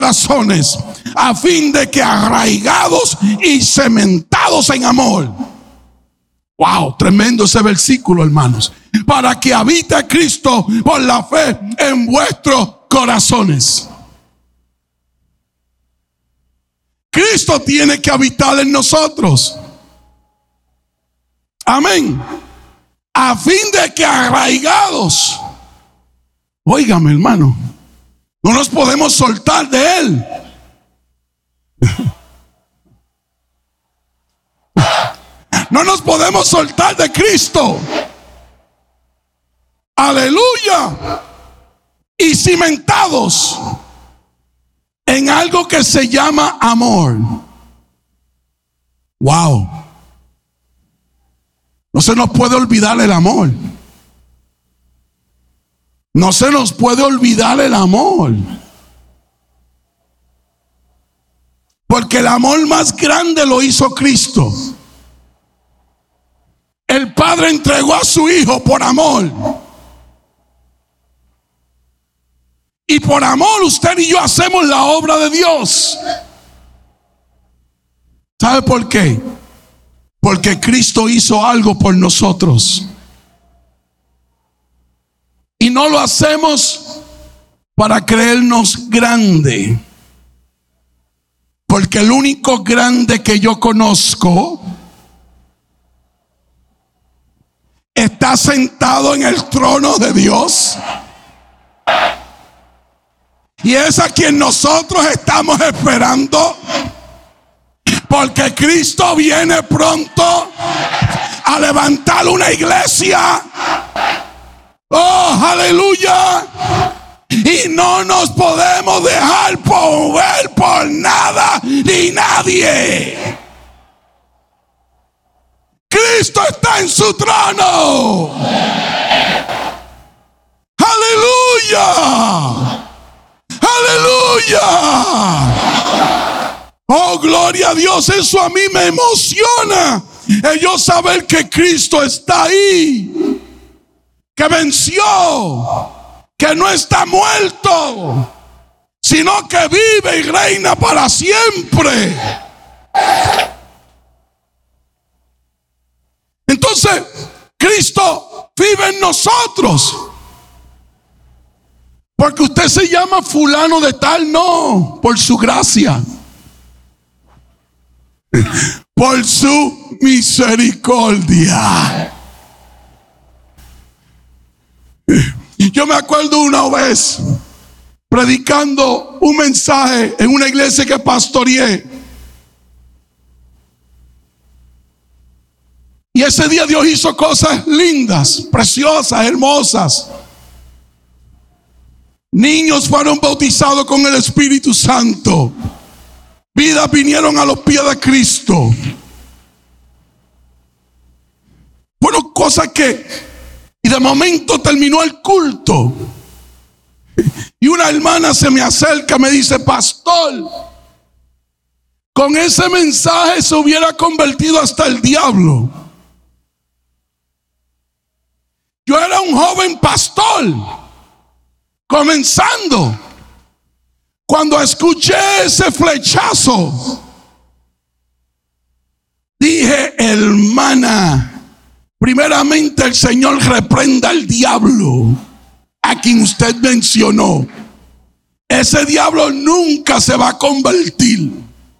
corazones, a fin de que arraigados y cementados en amor. Wow, tremendo ese versículo, hermanos. Para que habite Cristo por la fe en vuestros corazones. Cristo tiene que habitar en nosotros. Amén. A fin de que arraigados. Óigame, hermano, no nos podemos soltar de Él. No nos podemos soltar de Cristo. Aleluya. Y cimentados en algo que se llama amor. Wow. No se nos puede olvidar el amor. No se nos puede olvidar el amor. Porque el amor más grande lo hizo Cristo. El Padre entregó a su Hijo por amor. Y por amor usted y yo hacemos la obra de Dios. ¿Sabe por qué? Porque Cristo hizo algo por nosotros. Y no lo hacemos para creernos grande. Porque el único grande que yo conozco está sentado en el trono de Dios. Y es a quien nosotros estamos esperando. Porque Cristo viene pronto a levantar una iglesia. Oh, aleluya. Y no nos podemos dejar mover por nada ni nadie. Cristo está en su trono. Aleluya. Aleluya. Oh, gloria a Dios. Eso a mí me emociona. Yo saber que Cristo está ahí. Que venció. Que no está muerto. Sino que vive y reina para siempre. Entonces, Cristo vive en nosotros. Porque usted se llama fulano de tal, no, por su gracia, por su misericordia. Yo me acuerdo una vez predicando un mensaje en una iglesia que pastoreé. Y ese día Dios hizo cosas lindas, preciosas, hermosas. Niños fueron bautizados con el Espíritu Santo. Vidas vinieron a los pies de Cristo. Fueron cosas que... Y de momento terminó el culto. Y una hermana se me acerca, me dice: pastor, con ese mensaje se hubiera convertido hasta el diablo. Yo era un joven pastor, comenzando. Cuando escuché ese flechazo, dije: hermana, primeramente el Señor reprenda al diablo a quien usted mencionó. Ese diablo nunca se va a convertir.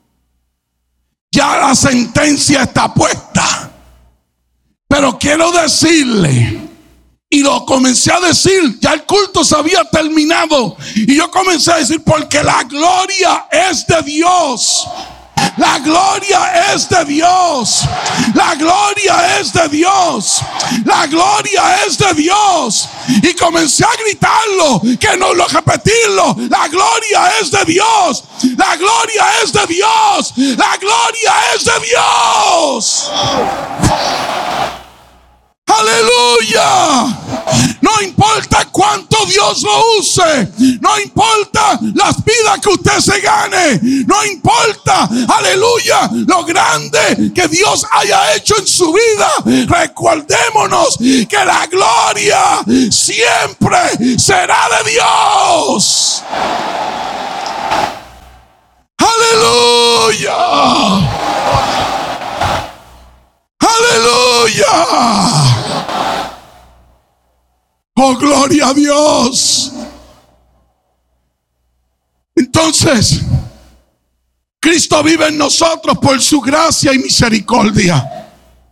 Ya la sentencia está puesta. Pero quiero decirle, y lo comencé a decir, ya el culto se había terminado, y yo comencé a decir: porque la gloria es de Dios. La gloria es de Dios. La gloria es de Dios. La gloria es de Dios. Y comencé a gritarlo, que no lo repetirlo. La gloria es de Dios. La gloria es de Dios. La gloria es de Dios. Aleluya. No importa cuánto Dios lo use. No importa las vidas que usted se gane. No importa, aleluya, lo grande que Dios haya hecho en su vida. Recordémonos que la gloria siempre será de Dios. Aleluya. Aleluya. Oh, gloria a Dios. Entonces, Cristo vive en nosotros por su gracia y misericordia.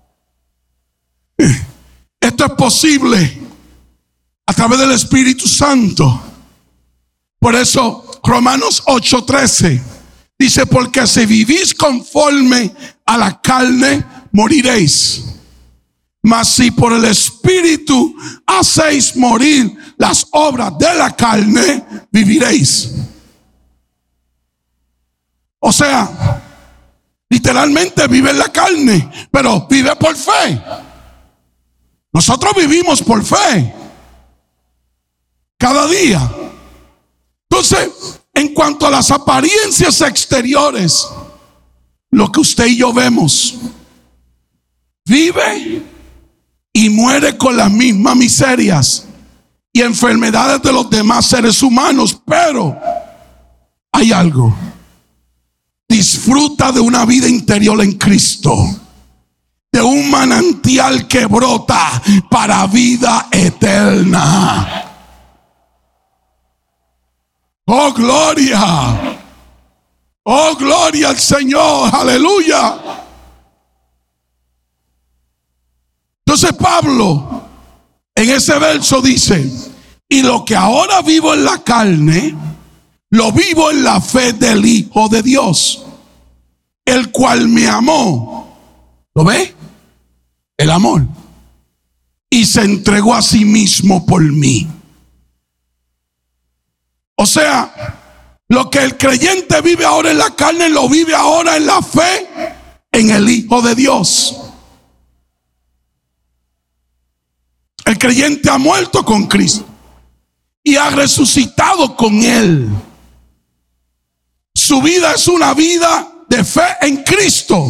Esto es posible a través del Espíritu Santo. Por eso Romanos 8:13 dice: porque si vivís conforme a la carne, moriréis. Mas si por el Espíritu hacéis morir las obras de la carne, viviréis. O sea, literalmente vive en la carne, pero vive por fe. Nosotros vivimos por fe cada día. Entonces, en cuanto a las apariencias exteriores, lo que usted y yo vemos, vive y muere con las mismas miserias y enfermedades de los demás seres humanos. Pero hay algo: disfruta de una vida interior en Cristo, de un manantial que brota para vida eterna. Oh, gloria. Oh, gloria al Señor. Aleluya. Entonces Pablo en ese verso dice: y lo que ahora vivo en la carne, lo vivo en la fe del Hijo de Dios, el cual me amó. ¿Lo ve? El amor. Y se entregó a sí mismo por mí. O sea, lo que el creyente vive ahora en la carne, lo vive ahora en la fe en el Hijo de Dios. El creyente ha muerto con Cristo y ha resucitado con Él. Su vida es una vida de fe en Cristo.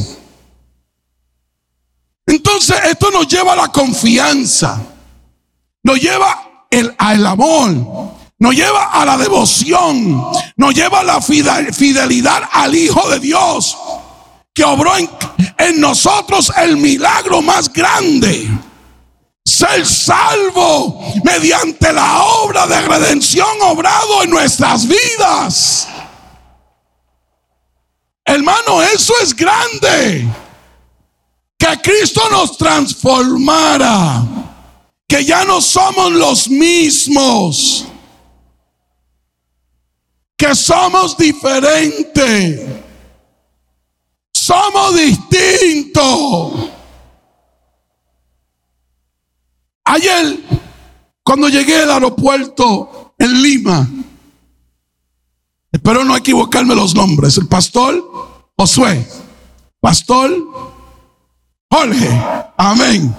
Entonces esto nos lleva a la confianza, nos lleva al amor, nos lleva a la devoción, nos lleva a la fidelidad al Hijo de Dios, que obró en nosotros el milagro más grande: ser salvo mediante la obra de redención obrado en nuestras vidas. Hermano, eso es grande. Que Cristo nos transformara, que ya no somos los mismos, que somos diferentes, somos distintos. Ayer, cuando llegué al aeropuerto en Lima, espero no equivocarme los nombres, el pastor Josué, pastor Jorge, amén,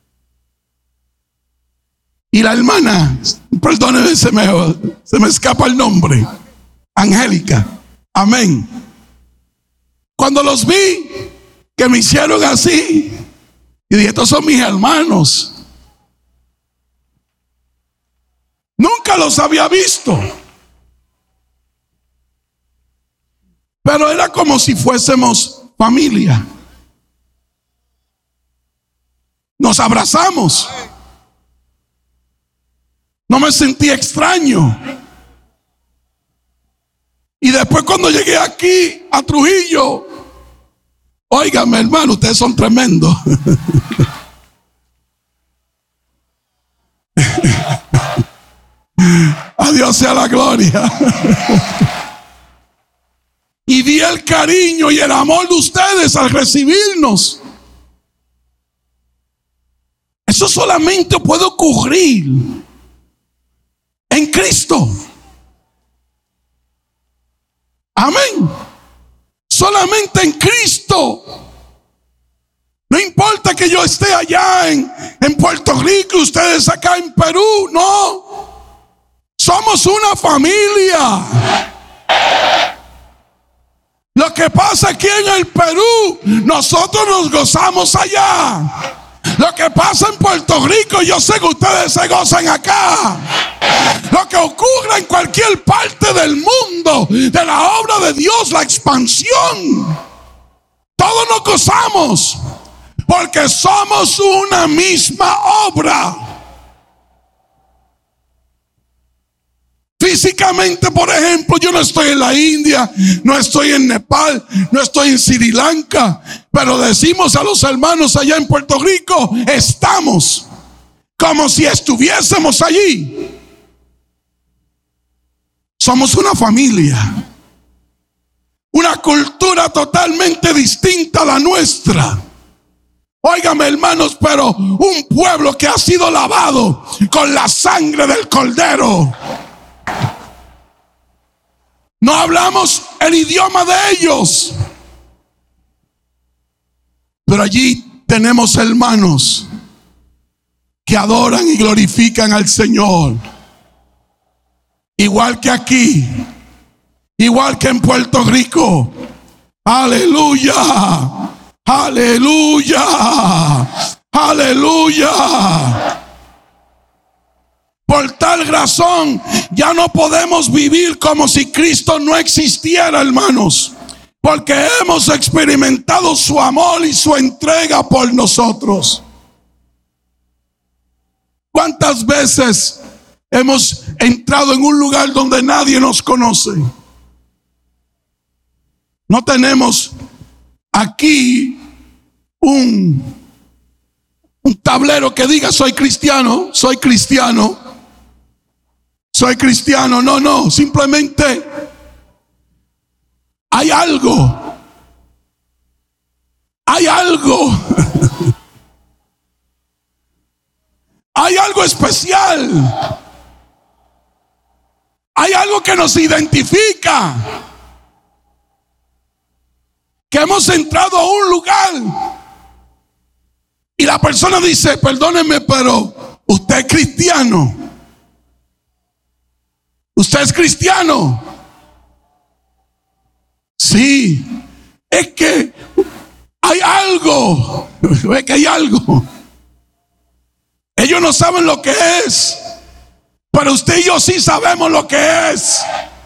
y la hermana, perdónenme, se me escapa el nombre, Angélica, amén. Cuando los vi, que me hicieron así, y dije: estos son mis hermanos. Nunca los había visto, pero era como si fuésemos familia. Nos abrazamos. No me sentí extraño. Y después, cuando llegué aquí a Trujillo, óigame, hermano, ustedes son tremendos. A Dios sea la gloria. Y vi el cariño y el amor de ustedes al recibirnos. Eso solamente puede ocurrir en Cristo. Amén. Solamente en Cristo. No importa que yo esté allá en Puerto Rico, ustedes acá en Perú. No. Somos una familia. Lo que pasa aquí en el Perú, nosotros nos gozamos allá. Lo que pasa en Puerto Rico, yo sé que ustedes se gozan acá. Lo que ocurre en cualquier parte del mundo de la obra de Dios, la expansión, Todos nos gozamos porque somos una misma obra. Físicamente, por ejemplo, yo no estoy en la India, no estoy en Nepal, no estoy en Sri Lanka, pero decimos a los hermanos allá en Puerto Rico, estamos como si estuviésemos allí. Somos una familia, una cultura totalmente distinta a la nuestra. Óigame, hermanos, pero un pueblo que ha sido lavado con la sangre del Cordero. No hablamos el idioma de ellos, pero allí tenemos hermanos que adoran y glorifican al Señor. Igual que aquí, igual que en Puerto Rico. Aleluya, aleluya, aleluya. Por tal razón, ya no podemos vivir como si Cristo no existiera, hermanos, porque hemos experimentado su amor y su entrega por nosotros. ¿Cuántas veces hemos entrado en un lugar donde nadie nos conoce? No tenemos aquí un tablero que diga soy cristiano, soy cristiano. Soy cristiano. No, simplemente hay algo. Hay algo. Hay algo especial. Hay algo que nos identifica. Que hemos entrado a un lugar y la persona dice, perdóneme, pero usted es cristiano. ¿Usted es cristiano? Sí. Es que hay algo. Es que hay algo. Ellos no saben lo que es, pero usted y yo sí sabemos lo que es.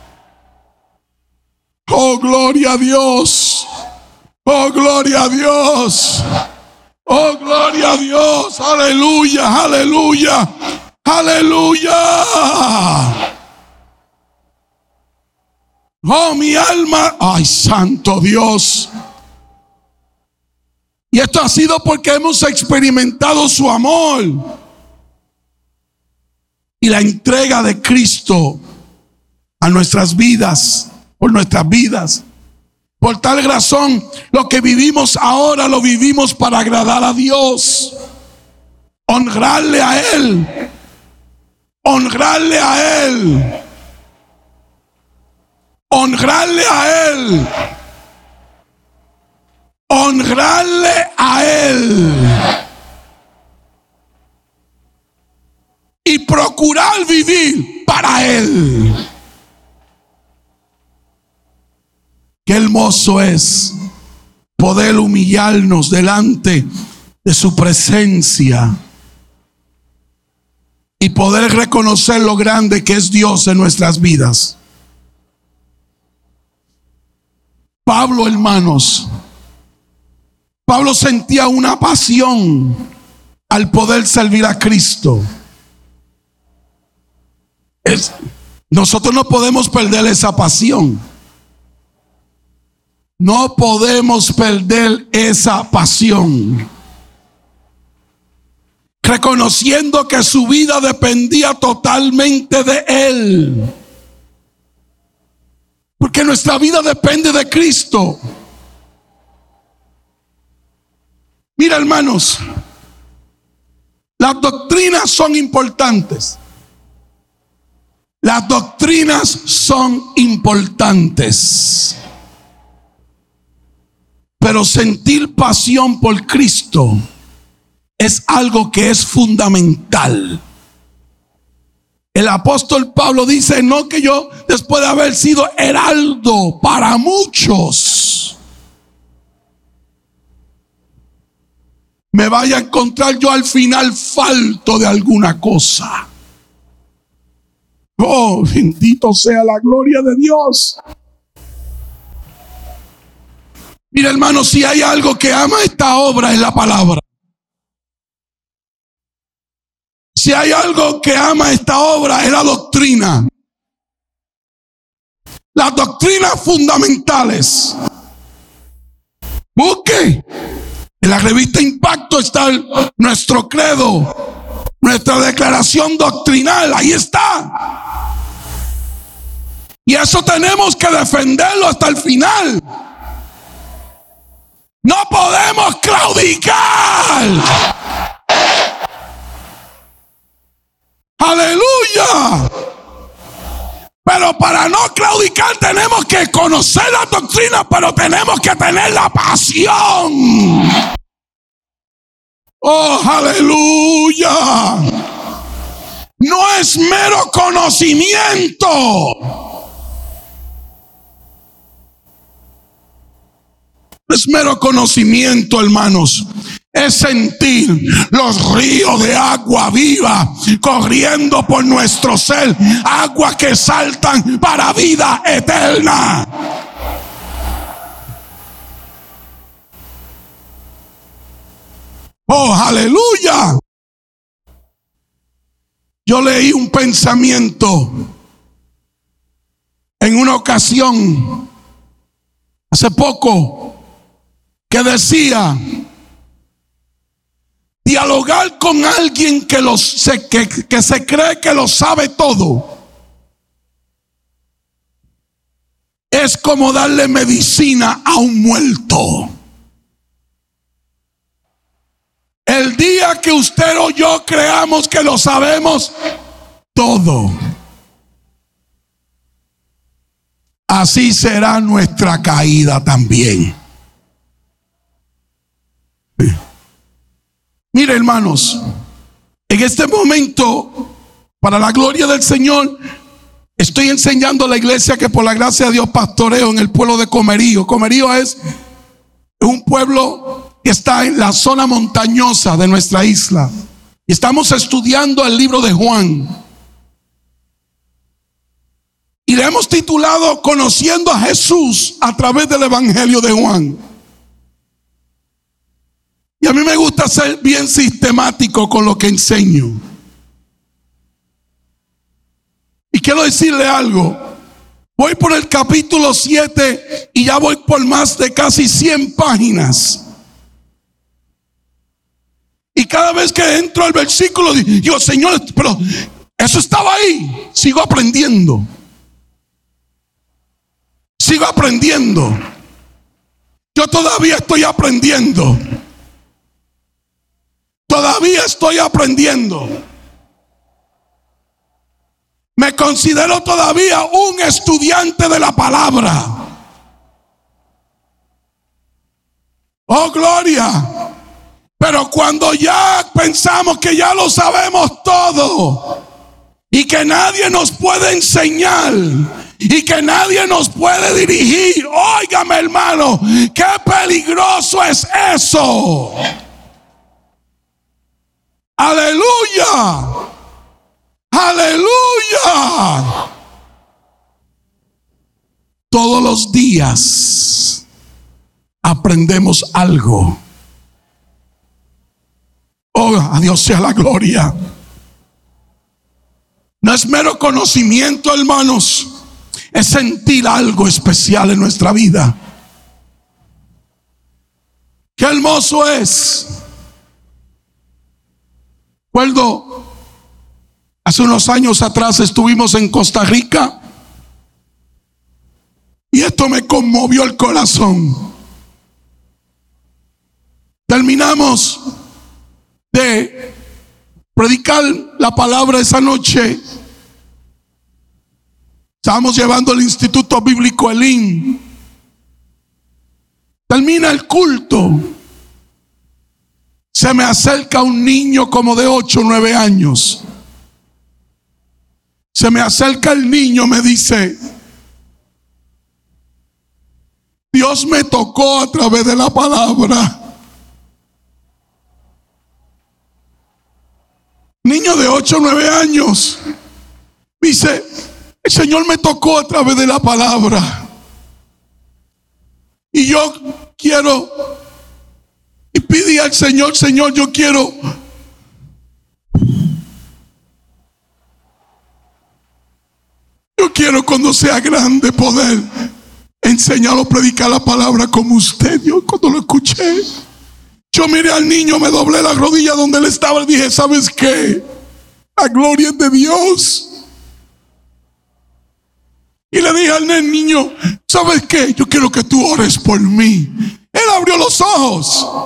Oh, gloria a Dios. Oh, gloria a Dios. Oh, gloria a Dios. Aleluya, aleluya, aleluya. Oh, mi alma, ay, santo Dios. Y esto ha sido porque hemos experimentado su amor y la entrega de Cristo a nuestras vidas, por nuestras vidas. Por tal razón, lo que vivimos ahora lo vivimos para agradar a Dios, honrarle a Él, honrarle a Él. Honrarle a Él. Honrarle a Él. Y procurar vivir para Él. Qué hermoso es poder humillarnos delante de su presencia y poder reconocer lo grande que es Dios en nuestras vidas. Pablo, hermanos, Pablo sentía una pasión al poder servir a Cristo. Nosotros no podemos perder esa pasión. No podemos perder esa pasión. Reconociendo que su vida dependía totalmente de Él. Porque nuestra vida depende de Cristo. Mira, hermanos, las doctrinas son importantes. Las doctrinas son importantes. Pero sentir pasión por Cristo es algo que es fundamental. El apóstol Pablo dice, no que yo después de haber sido heraldo para muchos, me vaya a encontrar yo al final falto de alguna cosa. Oh, bendito sea la gloria de Dios. Mira, hermano, si hay algo que ama esta obra es la palabra. Si hay algo que ama esta obra es la doctrina. Las doctrinas fundamentales. Busque. En la revista Impacto está nuestro credo, nuestra declaración doctrinal. Ahí está. Y eso tenemos que defenderlo hasta el final. No podemos claudicar. Aleluya. Pero para no claudicar tenemos que conocer la doctrina, pero tenemos que tener la pasión. Oh, aleluya. No es mero conocimiento. No es mero conocimiento, hermanos. Es sentir los ríos de agua viva corriendo por nuestro ser, aguas que saltan para vida eterna. Oh, aleluya. Yo leí un pensamiento en una ocasión hace poco que decía: dialogar con alguien que se cree que lo sabe todo es como darle medicina a un muerto. El día que usted o yo creamos que lo sabemos todo, así será nuestra caída también. Mire, hermanos, en este momento, para la gloria del Señor, estoy enseñando a la iglesia que por la gracia de Dios pastoreo en el pueblo de Comerío. Comerío es un pueblo que está en la zona montañosa de nuestra isla. Y estamos estudiando el libro de Juan. Y le hemos titulado Conociendo a Jesús a través del Evangelio de Juan. Y a mí me gusta ser bien sistemático con lo que enseño. Y quiero decirle algo. Voy por el capítulo 7 y ya voy por más de casi 100 páginas. Y cada vez que entro al versículo digo: Señor, pero eso estaba ahí. Sigo aprendiendo. Sigo aprendiendo. Yo todavía estoy aprendiendo. Todavía estoy aprendiendo. Me considero todavía un estudiante de la palabra. Oh, gloria. Pero cuando ya pensamos que ya lo sabemos todo y que nadie nos puede enseñar y que nadie nos puede dirigir, óigame, hermano, qué peligroso es eso. Aleluya. Aleluya. Todos los días aprendemos algo. Oh, a Dios sea la gloria. No es mero conocimiento, hermanos. Es sentir algo especial en nuestra vida. Qué hermoso es. Recuerdo, hace unos años atrás estuvimos en Costa Rica y esto me conmovió el corazón. Terminamos de predicar la palabra esa noche. Estábamos llevando el Instituto Bíblico Elim. Termina el culto. Se me acerca un niño como de 8 o 9 años. Se me acerca el niño, me dice: Dios me tocó a través de la palabra. Niño de 8 o 9 años. Dice: el Señor me tocó a través de la palabra. Y Y yo quiero, y pide al Señor, Señor, yo quiero cuando sea grande poder enseñar o predicar la palabra como usted. Yo cuando lo escuché, yo miré al niño, me doblé la rodilla donde él estaba y dije, ¿sabes qué? La gloria es de Dios. Y le dije al niño, ¿sabes qué? Yo quiero que tú ores por mí. Él abrió los ojos.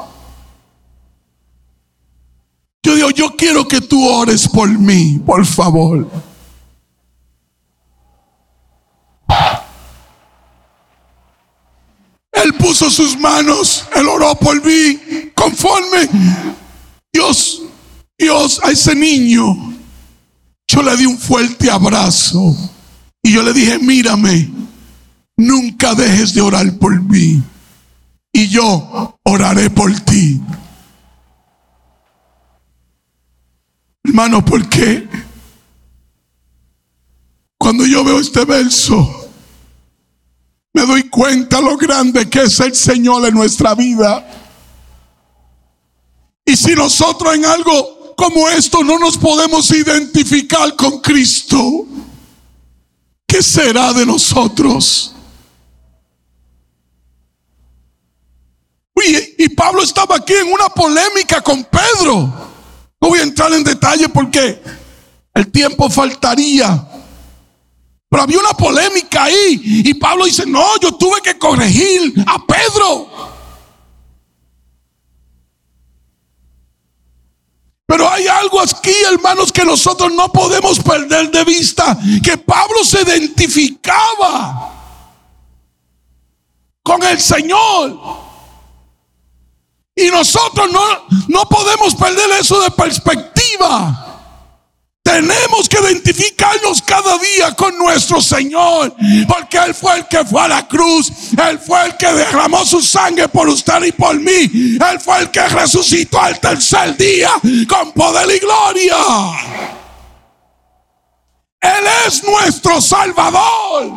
Yo digo, yo quiero que tú ores por mí, por favor. Él puso sus manos, él oró por mí. Conforme Dios a ese niño, yo le di un fuerte abrazo. Y yo le dije, mírame, nunca dejes de orar por mí. Y yo oraré por ti. Hermano, ¿por qué? Cuando yo veo este verso, me doy cuenta lo grande que es el Señor en nuestra vida. Y si nosotros en algo como esto no nos podemos identificar con Cristo, ¿qué será de nosotros? Y Pablo estaba aquí en una polémica con Pedro. No voy a entrar en detalle porque el tiempo faltaría. Pero había una polémica ahí. Y Pablo dice, no, yo tuve que corregir a Pedro. Pero hay algo aquí, hermanos, que nosotros no podemos perder de vista. Que Pablo se identificaba con el Señor. Y nosotros no podemos perder eso de perspectiva. Tenemos que identificarnos cada día con nuestro Señor, porque Él fue el que fue a la cruz. Él fue el que derramó su sangre por usted y por mí. Él fue el que resucitó al tercer día con poder y gloria. Él es nuestro Salvador.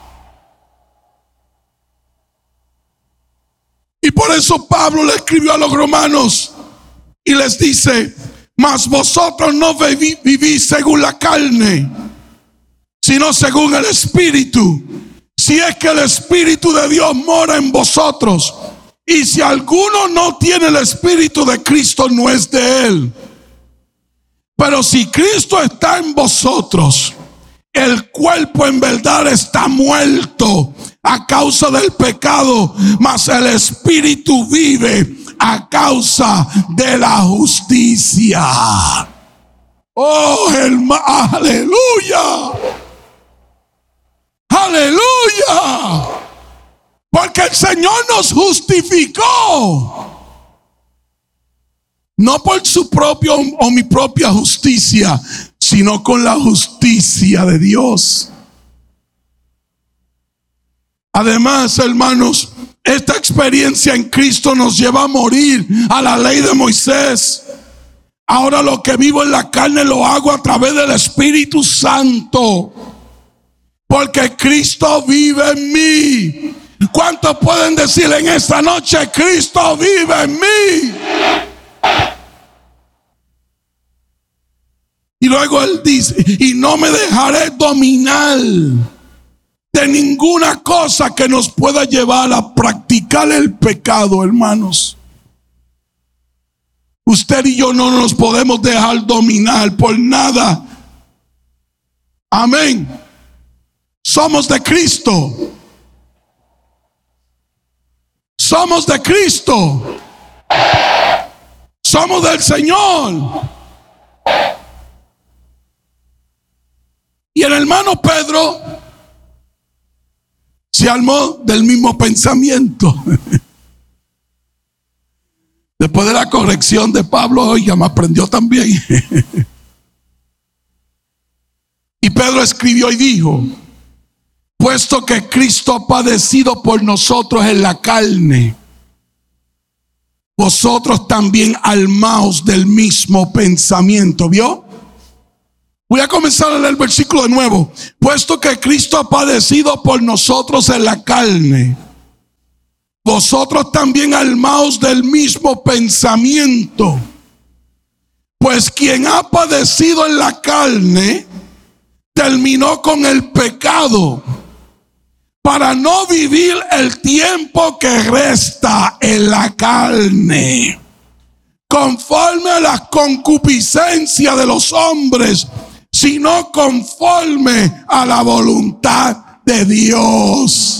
Y por eso Pablo le escribió a los romanos y les dice, mas vosotros no vivís según la carne, sino según el Espíritu. Si es que el Espíritu de Dios mora en vosotros. Y si alguno no tiene el Espíritu de Cristo, no es de él. Pero si Cristo está en vosotros, el cuerpo en verdad está muerto a causa del pecado, mas el Espíritu vive a causa de la justicia. Oh, hermano, aleluya. Aleluya. Porque el Señor nos justificó. No por su propio o mi propia justicia, sino con la justicia de Dios. Además, hermanos, esta experiencia en Cristo nos lleva a morir a la ley de Moisés. Ahora lo que vivo en la carne lo hago a través del Espíritu Santo, porque Cristo vive en mí. ¿Cuántos pueden decir en esta noche, Cristo vive en mí? Y luego él dice, y no me dejaré dominar de ninguna cosa que nos pueda llevar a practicar el pecado, hermanos. Usted y yo no nos podemos dejar dominar por nada. Amén. Somos de Cristo. Somos de Cristo. Somos del Señor. Y el hermano Pedro se armó del mismo pensamiento. Después de la corrección de Pablo, oiga, me aprendió también. Y Pedro escribió y dijo, puesto que Cristo ha padecido por nosotros en la carne, vosotros también armaos del mismo pensamiento. ¿Vio? Voy a comenzar a leer el versículo de nuevo. Puesto que Cristo ha padecido por nosotros en la carne, vosotros también armaos del mismo pensamiento. Pues quien ha padecido en la carne, terminó con el pecado, para no vivir el tiempo que resta en la carne, conforme a las concupiscencias de los hombres, sino conforme a la voluntad de Dios.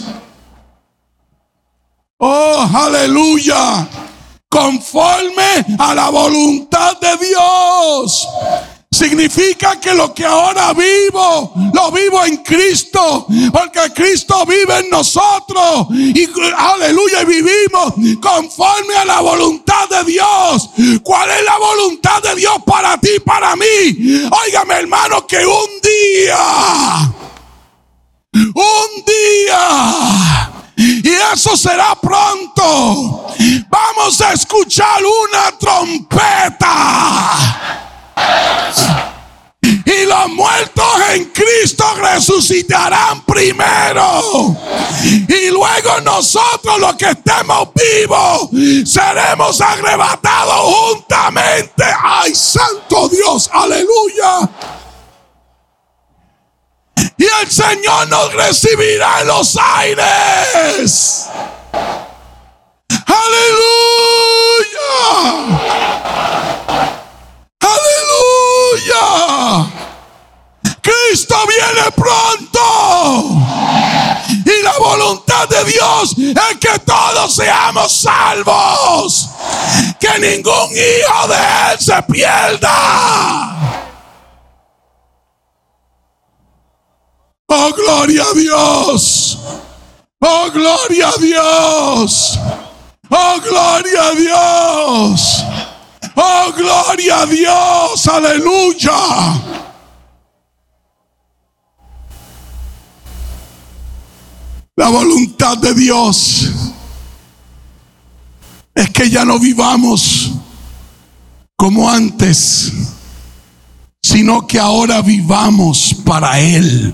Oh, aleluya. Conforme a la voluntad de Dios. Significa que lo que ahora vivo, lo vivo en Cristo, porque Cristo vive en nosotros. Y aleluya, y vivimos conforme a la voluntad de Dios. ¿Cuál es la voluntad de Dios para ti y para mí? Óigame, hermano, que un día, y eso será pronto, vamos a escuchar una trompeta. Y los muertos en Cristo resucitarán primero. Y luego nosotros, los que estemos vivos, seremos arrebatados juntamente. ¡Ay, santo Dios! ¡Aleluya! Y el Señor nos recibirá en los aires. ¡Aleluya! ¡Aleluya! Cristo viene pronto. Y la voluntad de Dios es que todos seamos salvos. Que ningún hijo de Él se pierda. Oh, gloria a Dios. Oh, gloria a Dios. Oh, gloria a Dios. Oh, gloria a Dios. Aleluya. La voluntad de Dios es que ya no vivamos como antes, sino que ahora vivamos para Él.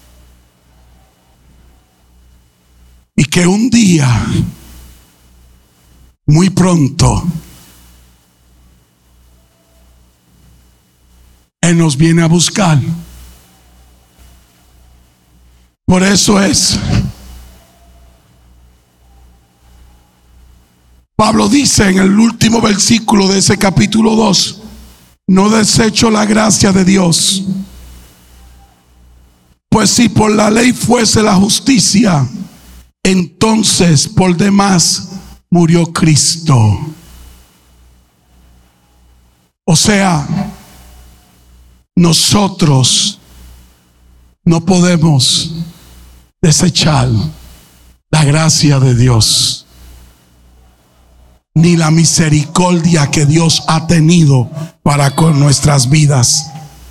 Y que un día, muy pronto, Él nos viene a buscar. Por eso es, Pablo dice en el último versículo de ese capítulo 2, no desecho la gracia de Dios, pues si por la ley fuese la justicia, entonces por demás murió Cristo. O sea, nosotros no podemos desechar la gracia de Dios, ni la misericordia que Dios ha tenido para con nuestras vidas.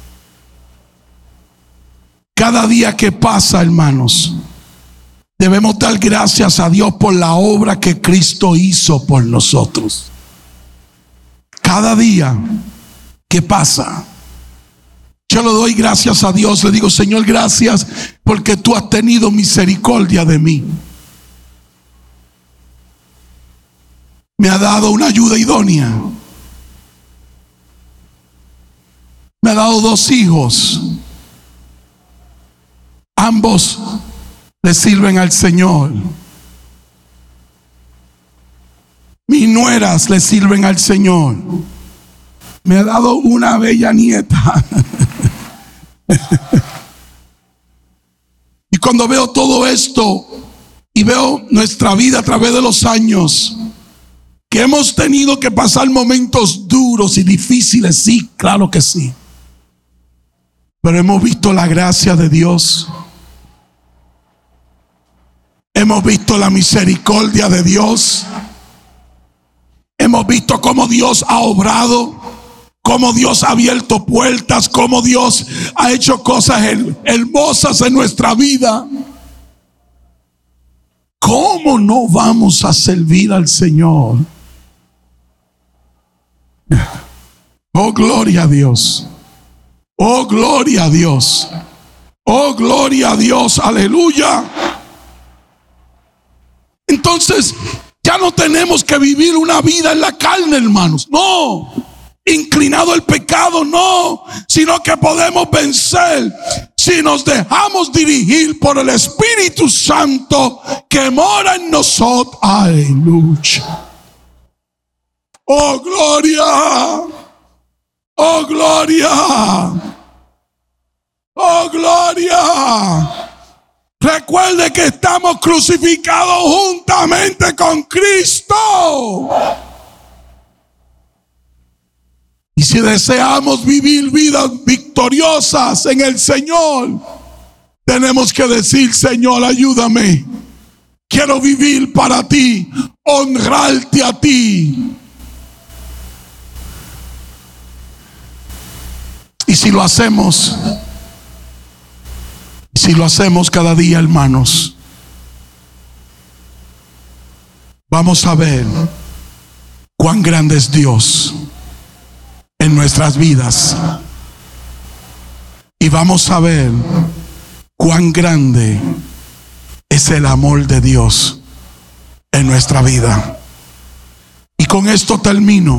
Cada día que pasa, hermanos, debemos dar gracias a Dios por la obra que Cristo hizo por nosotros. Cada día que pasa, yo le doy gracias a Dios. Le digo, Señor, gracias porque tú has tenido misericordia de mí. Me ha dado una ayuda idónea. Me ha dado 2 hijos. Ambos le sirven al Señor. Mis nueras le sirven al Señor. Me ha dado una bella nieta. Y cuando veo todo esto y veo nuestra vida a través de los años, que hemos tenido que pasar momentos duros y difíciles, sí, claro que sí, pero hemos visto la gracia de Dios. Hemos visto la misericordia de Dios. Hemos visto cómo Dios ha obrado, cómo Dios ha abierto puertas, cómo Dios ha hecho cosas hermosas en nuestra vida. ¿Cómo no vamos a servir al Señor? Oh, gloria a Dios. Oh, gloria a Dios. Oh, gloria a Dios. Aleluya. Entonces, Ya no tenemos que vivir una vida en la carne, hermanos. No, inclinado al pecado, no, sino que podemos vencer si nos dejamos dirigir por el Espíritu Santo que mora en nosotros. Aleluya. Oh, gloria. Oh, gloria. Oh, gloria. Recuerde que estamos crucificados juntamente con Cristo. Y si deseamos vivir vidas victoriosas en el Señor, tenemos que decir: Señor, ayúdame. Quiero vivir para ti, honrarte a ti. Y si lo hacemos cada día, hermanos, vamos a ver cuán grande es Dios en nuestras vidas. Y vamos a ver cuán grande es el amor de Dios en nuestra vida. Y con esto termino.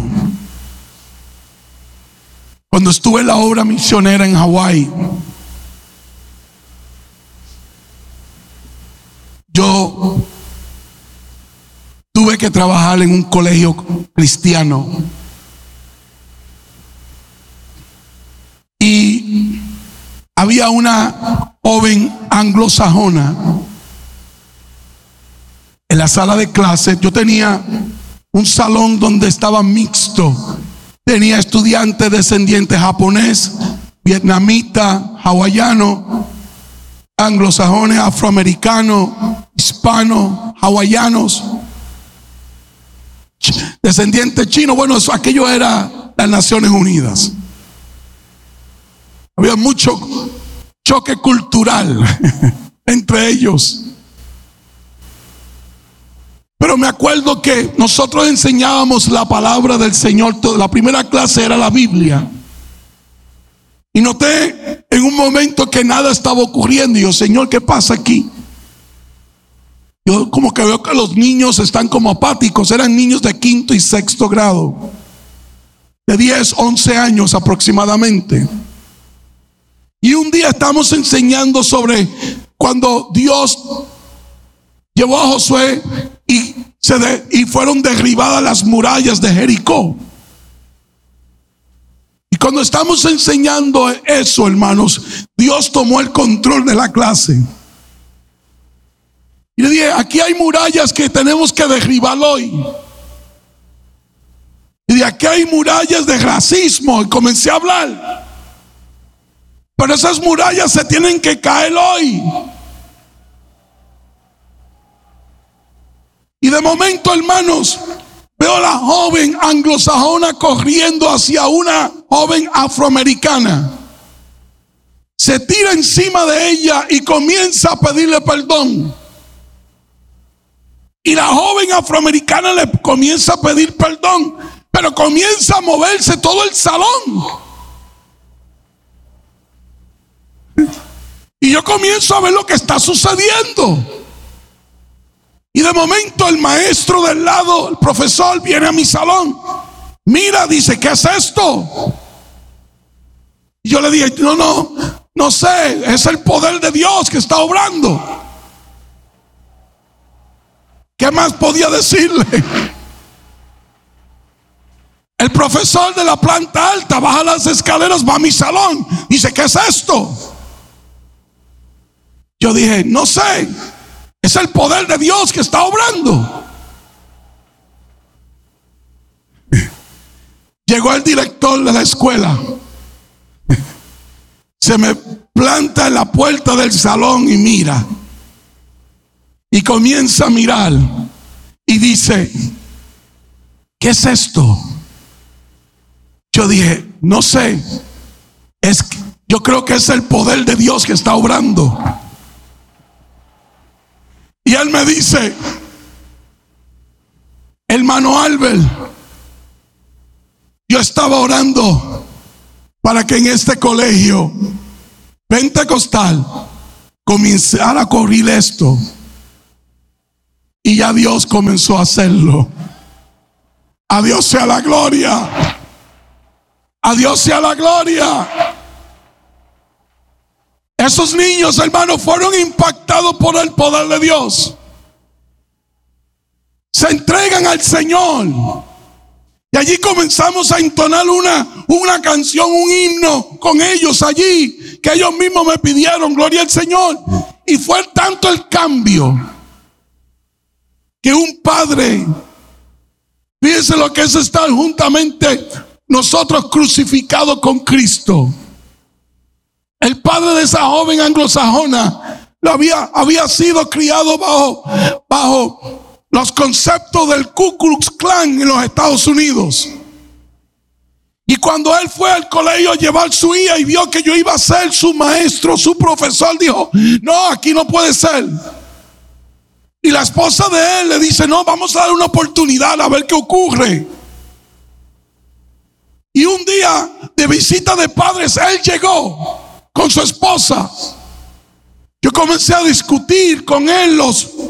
Cuando estuve en la obra misionera en Hawái, yo tuve que trabajar en un colegio cristiano. Y había una joven anglosajona en la sala de clase. Yo tenía un salón donde estaba mixto. Tenía estudiantes descendientes japonés, vietnamita, hawaiano, anglosajones, afroamericanos, hispanos, hawaianos, descendientes chinos. Bueno, aquello era las Naciones Unidas. Había mucho choque cultural entre ellos. Pero me acuerdo que nosotros enseñábamos la palabra del Señor. La primera clase era la Biblia. Y noté en un momento que nada estaba ocurriendo. Y yo: Señor, ¿qué pasa aquí? Yo como que veo que los niños están como apáticos. Eran niños de 5º y 6º grado, de 10, 11 años aproximadamente. Y un día estamos enseñando sobre cuando Dios llevó a Josué y fueron derribadas las murallas de Jericó. Y cuando estamos enseñando eso, hermanos, Dios tomó el control de la clase. Y le dije: aquí hay murallas que tenemos que derribar hoy. Y de aquí hay murallas de racismo. Y comencé a hablar. Pero esas murallas se tienen que caer hoy. Y de momento, hermanos, veo a la joven anglosajona corriendo hacia una joven afroamericana. Se tira encima de ella y comienza a pedirle perdón. Y la joven afroamericana le comienza a pedir perdón, pero comienza a moverse todo el salón. Y yo comienzo a ver lo que está sucediendo. Y de momento el maestro del lado, el profesor, viene a mi salón. Mira, dice: ¿qué es esto? Y yo le dije: no sé, es el poder de Dios que está obrando. ¿Qué más podía decirle? El profesor de la planta alta baja las escaleras, va a mi salón, dice: ¿qué es esto? Yo dije: no sé, es el poder de Dios que está obrando. Llegó el director de la escuela, se me planta en la puerta del salón y mira, y comienza a mirar y dice: ¿qué es esto? Yo dije: no sé, yo creo que es el poder de Dios que está obrando. Y él me dice: hermano Albert, yo estaba orando para que en este colegio pentecostal comenzara a correr esto. Y ya Dios comenzó a hacerlo. A Dios sea la gloria. A Dios sea la gloria. Esos niños, hermanos, fueron impactados por el poder de Dios. Se entregan al Señor. Y allí comenzamos a entonar una canción, un himno con ellos allí, que ellos mismos me pidieron, gloria al Señor. Y fue tanto el cambio que un padre, fíjense lo que es estar juntamente nosotros crucificados con Cristo. El padre de esa joven anglosajona había sido criado bajo los conceptos del Ku Klux Klan en los Estados Unidos. Y cuando él fue al colegio a llevar su hija y vio que yo iba a ser su maestro, su profesor, dijo: no, aquí no puede ser. Y la esposa de él le dice: no, vamos a dar una oportunidad a ver qué ocurre. Y un día de visita de padres, él llegó con su esposa. Yo comencé a discutir con él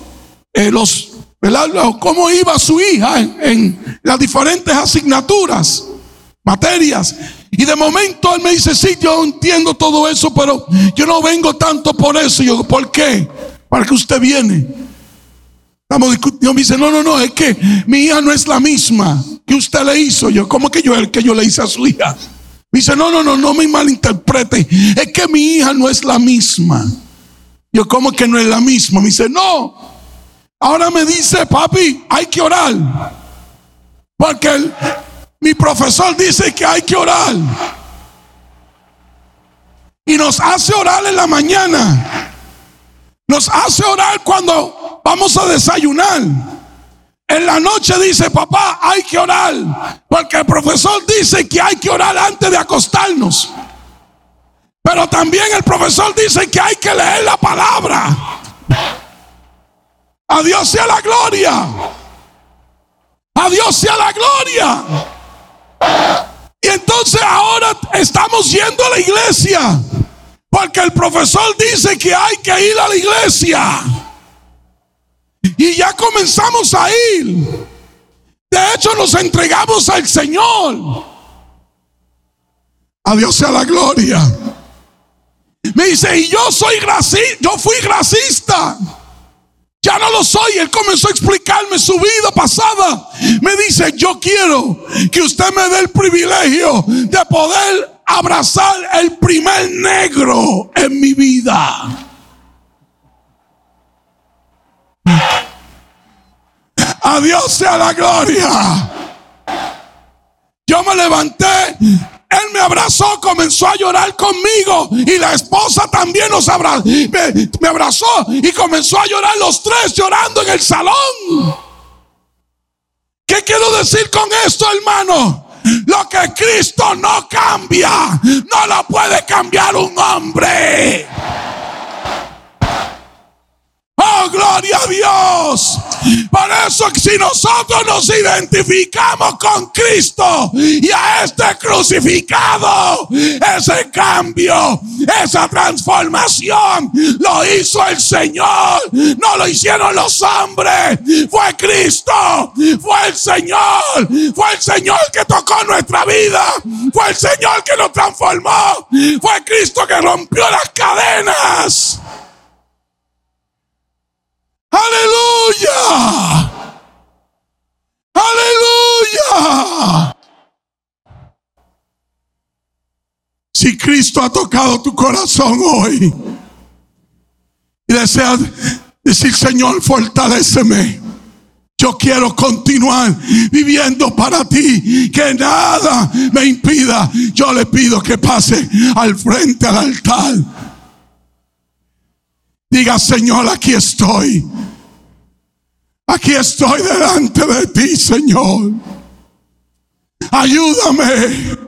cómo iba su hija en las diferentes asignaturas, materias. Y de momento él me dice: sí, yo entiendo todo eso, pero yo no vengo tanto por eso. Y yo: ¿por qué? ¿Para qué usted viene? Estamos discutiendo. Me dice: no, es que mi hija no es la misma que usted le hizo. Yo: ¿cómo que yo le hice a su hija? Me dice: no me malinterprete, es que mi hija no es la misma. Yo: ¿cómo que no es la misma? Me dice: no, ahora me dice: papi, hay que orar, porque mi profesor dice que hay que orar, y nos hace orar en la mañana, nos hace orar cuando vamos a desayunar. En la noche dice: papá, hay que orar, porque el profesor dice que hay que orar antes de acostarnos. Pero también el profesor dice que hay que leer la palabra. A Dios sea la gloria. A Dios sea la gloria. Y entonces ahora estamos yendo a la iglesia, porque el profesor dice que hay que ir a la iglesia. Y ya comenzamos a ir. De hecho, nos entregamos al Señor. A Dios sea la gloria. Me dice: y yo fui gracista. Ya no lo soy. Él comenzó a explicarme su vida pasada. Me dice: yo quiero que usted me dé el privilegio de poder abrazar el primer negro en mi vida. A Dios sea la gloria. Yo me levanté, él me abrazó, comenzó a llorar conmigo, y la esposa también me abrazó y comenzó a llorar, los tres llorando en el salón. ¿Qué quiero decir con esto, hermano? Lo que Cristo no cambia, no lo puede cambiar un hombre. Oh, gloria a Dios. Por eso, si nosotros nos identificamos con Cristo y a este crucificado, ese cambio, esa transformación lo hizo el Señor. No lo hicieron los hombres. Fue Cristo, fue el Señor. Fue el Señor que tocó nuestra vida. Fue el Señor que nos transformó. Fue Cristo que rompió las cadenas. ¡Aleluya! ¡Aleluya! Si Cristo ha tocado tu corazón hoy y deseas decir: Señor, fortaléceme, yo quiero continuar viviendo para ti, que nada me impida, yo le pido que pase al frente al altar. Diga: Señor, aquí estoy. Aquí estoy delante de ti, Señor. Ayúdame.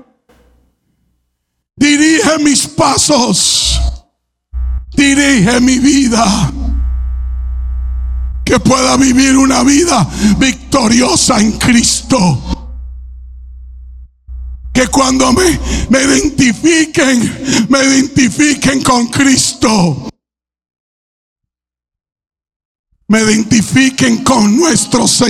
Dirige mis pasos. Dirige mi vida. Que pueda vivir una vida victoriosa en Cristo. Que cuando me identifiquen con Cristo. me identifiquen con nuestro Señor.